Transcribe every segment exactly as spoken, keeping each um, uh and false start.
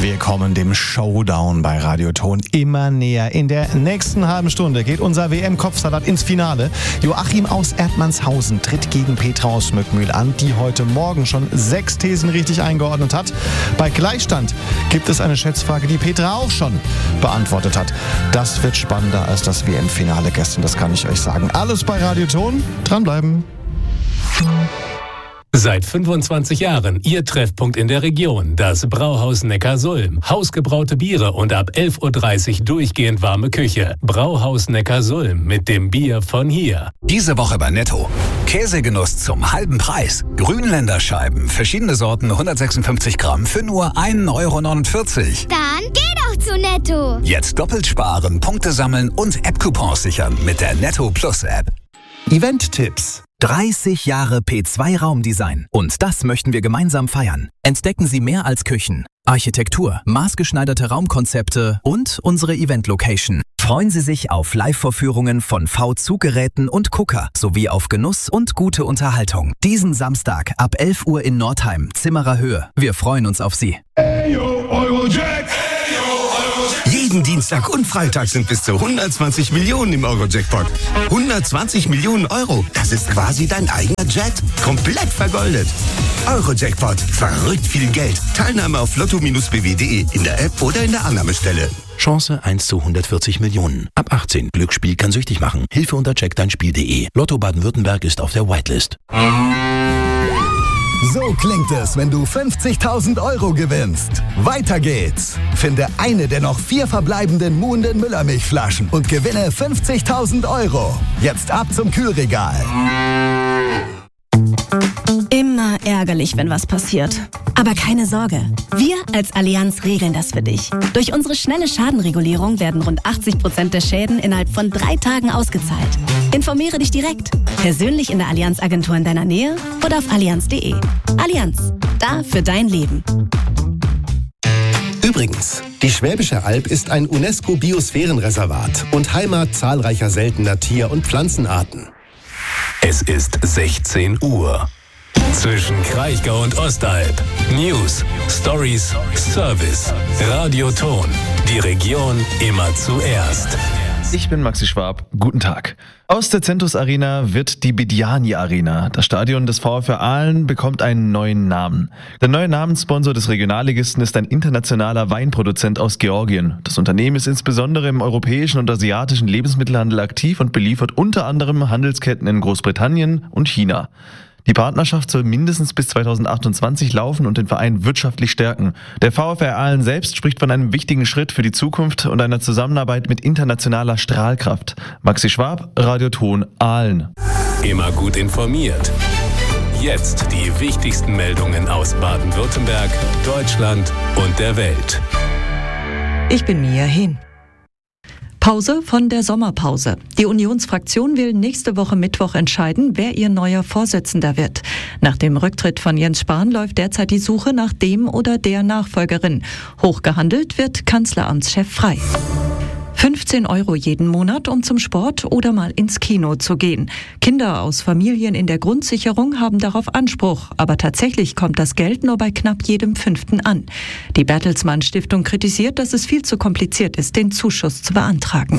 Wir kommen dem Showdown bei Radioton immer näher. In der nächsten halben Stunde geht unser W M-Kopfsalat ins Finale. Joachim aus Erdmannshausen tritt gegen Petra aus Möckmühl an, die heute Morgen schon sechs Thesen richtig eingeordnet hat. Bei Gleichstand gibt es eine Schätzfrage, die Petra auch schon beantwortet hat. Das wird spannender als das W M-Finale gestern, das kann ich euch sagen. Alles bei Radioton. Dranbleiben. Seit fünfundzwanzig Jahren Ihr Treffpunkt in der Region, das Brauhaus Neckarsulm. Hausgebraute Biere und ab elf Uhr dreißig durchgehend warme Küche. Brauhaus Neckarsulm mit dem Bier von hier. Diese Woche bei Netto. Käsegenuss zum halben Preis. Grünländerscheiben, verschiedene Sorten, hundertsechsundfünfzig Gramm für nur ein Euro neunundvierzig. Dann geh doch zu Netto. Jetzt doppelt sparen, Punkte sammeln und App-Coupons sichern mit der Netto Plus App. Event-Tipps. dreißig Jahre P zwei Raumdesign. Und das möchten wir gemeinsam feiern. Entdecken Sie mehr als Küchen, Architektur, maßgeschneiderte Raumkonzepte und unsere Event-Location. Freuen Sie sich auf Live-Vorführungen von V-Zuggeräten und Gucker sowie auf Genuss und gute Unterhaltung. Diesen Samstag ab elf Uhr in Nordheim, Zimmerer Höhe. Wir freuen uns auf Sie. Hey yo, Eurojack! Jeden Dienstag und Freitag sind bis zu hundertzwanzig Millionen im Euro-Jackpot. hundertzwanzig Millionen Euro, das ist quasi dein eigener Jet. Komplett vergoldet. Euro-Jackpot, verrückt viel Geld. Teilnahme auf lotto b w punkt de, in der App oder in der Annahmestelle. Chance eins zu hundertvierzig Millionen. Ab achtzehn. Glücksspiel kann süchtig machen. Hilfe unter check dein Spiel punkt de. Lotto Baden-Württemberg ist auf der Whitelist. So klingt es, wenn du fünfzigtausend Euro gewinnst. Weiter geht's. Finde eine der noch vier verbleibenden Muhnden Müllermilchflaschen und gewinne fünfzigtausend Euro. Jetzt ab zum Kühlregal. Immer ärgerlich, wenn was passiert. Aber keine Sorge. Wir als Allianz regeln das für dich. Durch unsere schnelle Schadenregulierung werden rund achtzig Prozent der Schäden innerhalb von drei Tagen ausgezahlt. Informiere dich direkt. Persönlich in der Allianz-Agentur in deiner Nähe oder auf allianz punkt de. Allianz. Da für dein Leben. Übrigens, die Schwäbische Alb ist ein UNESCO-Biosphärenreservat und Heimat zahlreicher seltener Tier- und Pflanzenarten. Es ist sechzehn Uhr. Zwischen Kraichgau und Ostalb. News, Stories, Service. Radioton. Die Region immer zuerst. Ich bin Maxi Schwab. Guten Tag. Aus der Centus Arena wird die Bediani Arena. Das Stadion des VfR Aalen bekommt einen neuen Namen. Der neue Namenssponsor des Regionalligisten ist ein internationaler Weinproduzent aus Georgien. Das Unternehmen ist insbesondere im europäischen und asiatischen Lebensmittelhandel aktiv und beliefert unter anderem Handelsketten in Großbritannien und China. Die Partnerschaft soll mindestens bis zweitausendachtundzwanzig laufen und den Verein wirtschaftlich stärken. Der VfR Aalen selbst spricht von einem wichtigen Schritt für die Zukunft und einer Zusammenarbeit mit internationaler Strahlkraft. Maxi Schwab, Radioton Aalen. Immer gut informiert. Jetzt die wichtigsten Meldungen aus Baden-Württemberg, Deutschland und der Welt. Ich bin Mia Hehn. Pause von der Sommerpause. Die Unionsfraktion will nächste Woche Mittwoch entscheiden, wer ihr neuer Vorsitzender wird. Nach dem Rücktritt von Jens Spahn läuft derzeit die Suche nach dem oder der Nachfolgerin. Hochgehandelt wird Kanzleramtschef Frey. fünfzehn Euro jeden Monat, um zum Sport oder mal ins Kino zu gehen. Kinder aus Familien in der Grundsicherung haben darauf Anspruch, aber tatsächlich kommt das Geld nur bei knapp jedem Fünften an. Die Bertelsmann Stiftung kritisiert, dass es viel zu kompliziert ist, den Zuschuss zu beantragen.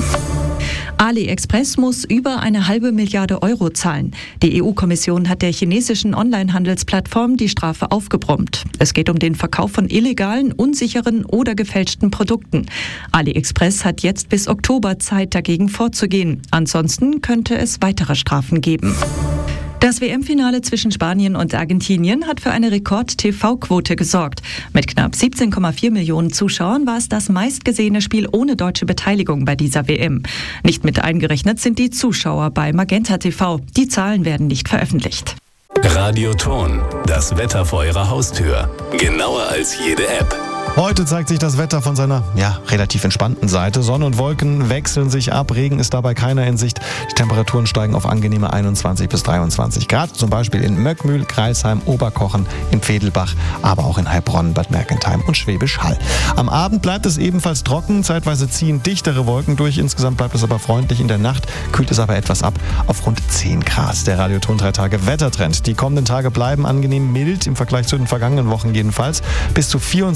AliExpress muss über eine halbe Milliarde Euro zahlen. Die E U-Kommission hat der chinesischen Onlinehandelsplattform die Strafe aufgebrummt. Es geht um den Verkauf von illegalen, unsicheren oder gefälschten Produkten. AliExpress hat jetzt bis Oktober Zeit, dagegen vorzugehen. Ansonsten könnte es weitere Strafen geben. Das W M-Finale zwischen Spanien und Argentinien hat für eine Rekord-T V-Quote gesorgt. Mit knapp siebzehn Komma vier Millionen Zuschauern war es das meistgesehene Spiel ohne deutsche Beteiligung bei dieser W M. Nicht mit eingerechnet sind die Zuschauer bei Magenta T V. Die Zahlen werden nicht veröffentlicht. Radioton. Das Wetter vor Ihrer Haustür. Genauer als jede App. Heute zeigt sich das Wetter von seiner, ja, relativ entspannten Seite. Sonne und Wolken wechseln sich ab, Regen ist dabei keiner in Sicht. Die Temperaturen steigen auf angenehme einundzwanzig bis dreiundzwanzig Grad, zum Beispiel in Möckmühl, Crailsheim, Oberkochen, in Vedelbach, aber auch in Heilbronn, Bad Mergentheim und Schwäbisch Hall. Am Abend bleibt es ebenfalls trocken, zeitweise ziehen dichtere Wolken durch, insgesamt bleibt es aber freundlich. In der Nacht kühlt es aber etwas ab auf rund zehn Grad. Der Radioton drei Tage Wettertrend. Die kommenden Tage bleiben angenehm mild, im Vergleich zu den vergangenen Wochen jedenfalls. Bis zu vierundzwanzig Grad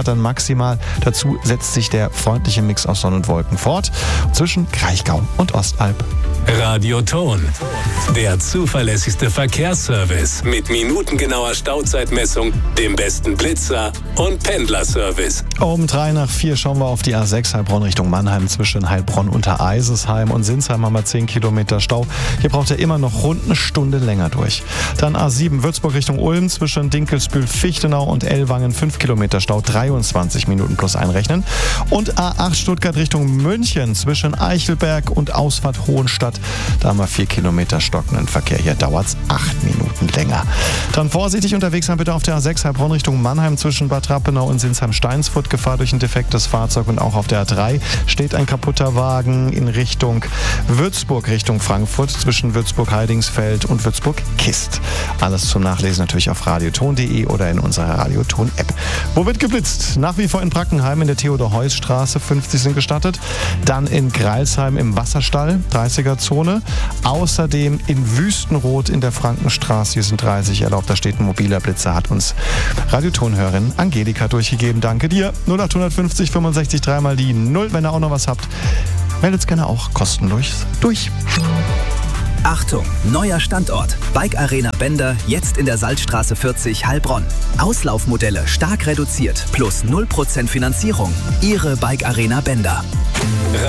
Grad dann maximal. Dazu setzt sich der freundliche Mix aus Sonne und Wolken fort zwischen Kraichgau und Ostalb. Radioton, der zuverlässigste Verkehrsservice mit minutengenauer Stauzeitmessung, dem besten Blitzer und Pendlerservice. Um drei nach vier schauen wir auf die A sechs Heilbronn Richtung Mannheim. Zwischen Heilbronn unter Eisesheim und Sinsheim haben wir zehn Kilometer Stau. Hier braucht er immer noch rund eine Stunde länger durch. Dann A sieben Würzburg Richtung Ulm zwischen Dinkelsbühl, Fichtenau und Ellwangen fünf Kilometer Stau, dreiundzwanzig Minuten plus einrechnen. Und A acht Stuttgart Richtung München zwischen Eichelberg und Ausfahrt Hohenstadt. Da haben wir vier Kilometer stockenden Verkehr. Hier dauert es acht Minuten länger. Dann vorsichtig unterwegs sein bitte auf der A sechs Heilbronn Richtung Mannheim zwischen Bad Rappenau und Sinsheim-Steinsfurt. Gefahr durch ein defektes Fahrzeug. Und auch auf der A drei steht ein kaputter Wagen in Richtung Würzburg, Richtung Frankfurt zwischen Würzburg-Heidingsfeld und Würzburg-Kist. Alles zum Nachlesen natürlich auf radioton punkt de oder in unserer Radioton-App. Wo wird geblitzt? Nach wie vor in Brackenheim in der Theodor-Heuss-Straße, fünfzig sind gestattet. Dann in Greilsheim im Wasserstall, dreißiger-Zone. Außerdem in Wüstenrot in der Frankenstraße, hier sind dreißig erlaubt. Da steht ein mobiler Blitzer, hat uns Radiotonhörerin Angelika durchgegeben. Danke dir. null acht fünfzig fünfundsechzig dreimal die null. Wenn ihr auch noch was habt, meldet gerne auch kostenlos durch. Achtung, neuer Standort. Bike Arena Bender, jetzt in der Salzstraße vierzig Heilbronn. Auslaufmodelle stark reduziert, plus null Prozent Finanzierung. Ihre Bike Arena Bender.